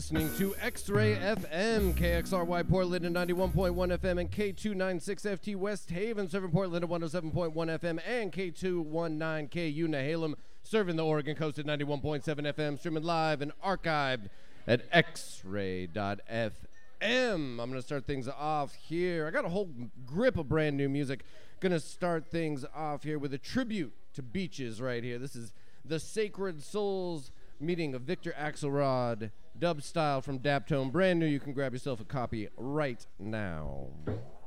listening to X-Ray FM, KXRY Portland at 91.1 FM and K296 FT West Haven, serving Portland at 107.1 FM and K219KU Nehalem, serving the Oregon coast at 91.7 FM, streaming live and archived at xray.fm. I'm going to start things off here. I got a whole grip of brand new music. Going to start things off here with a tribute to Beaches right here. This is The Sacred Souls meeting of Victor Axelrod, dub style from Daptone. Brand new. You can grab yourself a copy right now.